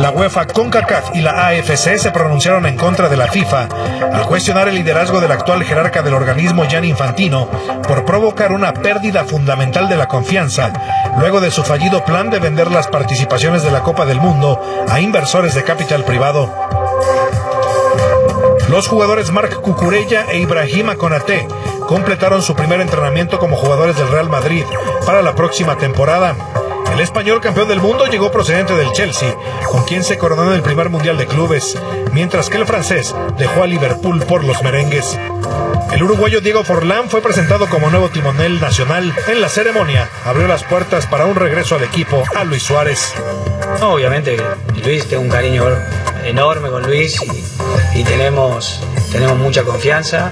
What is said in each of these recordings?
La UEFA, CONCACAF y la AFC se pronunciaron en contra de la FIFA al cuestionar el liderazgo del actual jerarca del organismo, Gianni Infantino, por provocar una pérdida fundamental de la confianza, luego de su fallido plan de vender las participaciones de la Copa del Mundo a inversores de capital privado. Los jugadores Marc Cucurella e Ibrahima Konaté completaron su primer entrenamiento como jugadores del Real Madrid para la próxima temporada. El español campeón del mundo llegó procedente del Chelsea, con quien se coronó en el primer Mundial de Clubes, mientras que el francés dejó a Liverpool por los merengues. El uruguayo Diego Forlán fue presentado como nuevo timonel nacional. En la ceremonia abrió las puertas para un regreso al equipo a Luis Suárez. Obviamente Luis, tengo un cariño enorme con Luis y tenemos mucha confianza.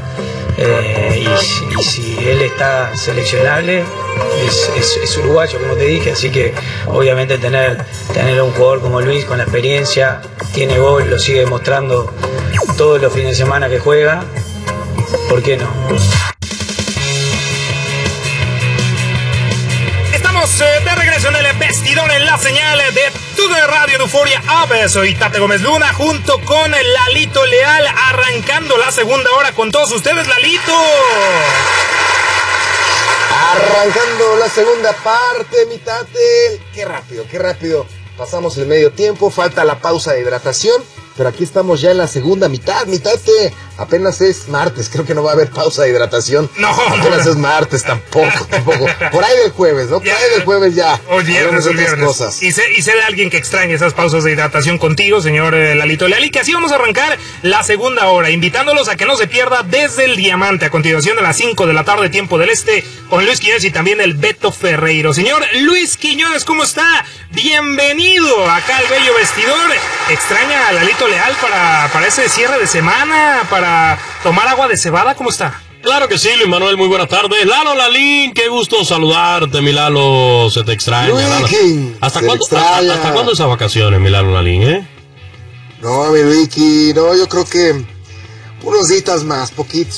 Y si él está seleccionable, es uruguayo, como te dije, así que obviamente tener un jugador como Luis con la experiencia, tiene gol, lo sigue demostrando todos los fines de semana que juega, ¿por qué no? Estamos de regreso en el vestidor, en la señal de TUDN Radio de Euforia Aves. Soy Tate Gómez Luna junto con Lalito Leal, arrancando la segunda hora con todos ustedes, Lalito. Arrancando la segunda parte, mi Tate. Qué rápido. Pasamos el medio tiempo, falta la pausa de hidratación, pero aquí estamos ya en la segunda mitad, mi Tate. Apenas es martes, creo que no va a haber pausa de hidratación. Apenas es martes, tampoco. Por ahí del jueves, ¿no? Por ahí del jueves ya. Hoy viernes. Cosas. Y sé de alguien que extraña esas pausas de hidratación contigo, señor Lalito Leal, y que así vamos a arrancar la segunda hora, invitándolos a que no se pierda Desde el Diamante, a continuación a las 5 de la tarde, tiempo del este, con Luis Quiñones y también el Beto Ferreiro. Señor Luis Quiñones, ¿cómo está? Bienvenido acá al bello vestidor. ¿Extraña a Lalito Leal para ese cierre de semana, para tomar agua de cebada? ¿Cómo está? Claro que sí, Luis Manuel, muy buenas tardes. Lalo Lalín, qué gusto saludarte, mi Lalo, se te extraña. ¿Hasta cuándo esas vacaciones, mi Lalo Lalín, No, mi Luiki, no, yo creo que unos días más, poquitos.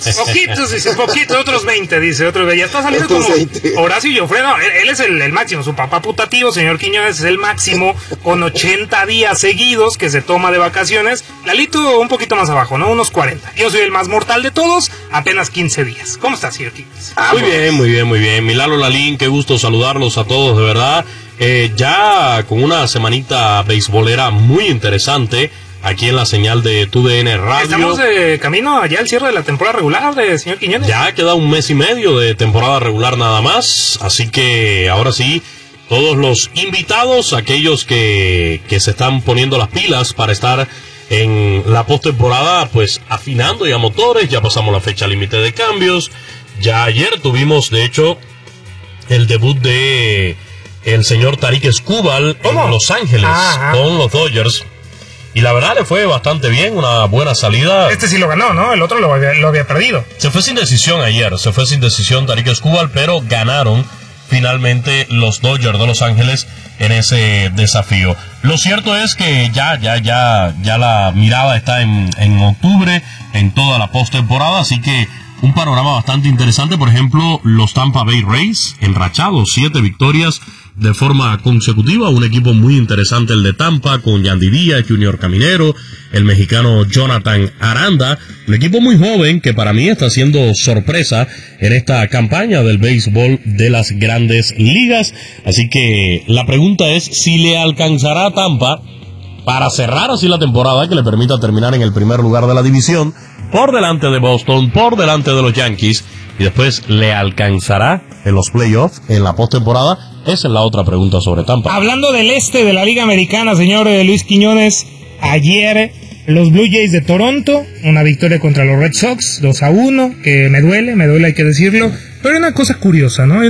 Dice, poquitos, otros 20, dice, ya está saliendo como 20. Horacio Llofredo, él es el máximo, su papá putativo, señor Quiñones, es el máximo, con 80 días seguidos que se toma de vacaciones. Lalito un poquito más abajo, ¿no? Unos 40. Yo soy el más mortal de todos, apenas 15 días. ¿Cómo está, señor Quiñones? Muy bien. Mi Lalo Lalín, qué gusto saludarlos a todos, de verdad. Ya con una semanita beisbolera muy interesante, aquí en la señal de TUDN Radio. Estamos de camino allá al cierre de la temporada regular de señor Quiñones. Ya queda un mes y medio de temporada regular nada más, así que ahora sí, todos los invitados, aquellos que se están poniendo las pilas para estar en la postemporada, pues afinando ya motores, ya pasamos la fecha límite de cambios. Ya ayer tuvimos, de hecho, el debut de el señor Tarik Skubal en Los Ángeles con los Dodgers. Y la verdad le fue bastante bien, una buena salida. Este sí lo ganó, ¿no? El otro lo había perdido. Se fue sin decisión ayer, Tarik Skubal, pero ganaron finalmente los Dodgers de Los Ángeles en ese desafío. Lo cierto es que ya la mirada está en octubre, en toda la postemporada, así que un panorama bastante interesante. Por ejemplo, los Tampa Bay Rays, enrachados, 7 victorias de forma consecutiva, un equipo muy interesante el de Tampa, con Yandy Díaz, Junior Caminero, el mexicano Jonathan Aranda, un equipo muy joven que para mí está haciendo sorpresa en esta campaña del béisbol de las Grandes Ligas. Así que la pregunta es si le alcanzará a Tampa para cerrar así la temporada, que le permita terminar en el primer lugar de la división, por delante de Boston, por delante de los Yankees, y después le alcanzará en los playoffs, en la postemporada. Esa es la otra pregunta sobre Tampa. Hablando del este de la Liga Americana, señor Luis Quiñones, ayer los Blue Jays de Toronto, una victoria contra los Red Sox, 2-1, que me duele, hay que decirlo, pero hay una cosa curiosa, ¿no?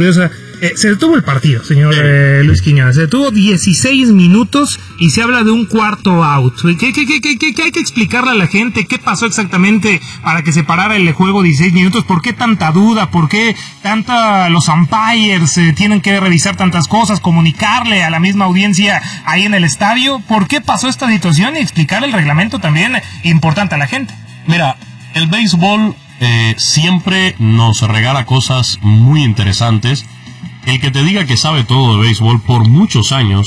Se detuvo el partido, señor Luis Quiñones. Se detuvo 16 minutos y se habla de un cuarto out. ¿Qué hay que explicarle a la gente? ¿Qué pasó exactamente para que se parara el juego 16 minutos? ¿Por qué tanta duda? ¿Por qué los umpires tienen que revisar tantas cosas? Comunicarle a la misma audiencia ahí en el estadio. ¿Por qué pasó esta situación? Y explicar el reglamento también importante a la gente. Mira, el béisbol siempre nos regala cosas muy interesantes. El que te diga que sabe todo de béisbol por muchos años